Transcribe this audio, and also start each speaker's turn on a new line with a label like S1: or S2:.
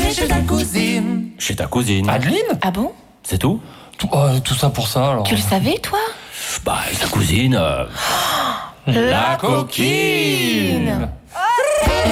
S1: aller chez ta cousine.
S2: Chez ta cousine.
S3: Adeline ?
S4: Ah bon?
S2: C'est tout?
S3: Tout ça pour ça, alors.
S4: Tu le savais, toi?
S2: Bah, ta cousine...
S4: La coquine!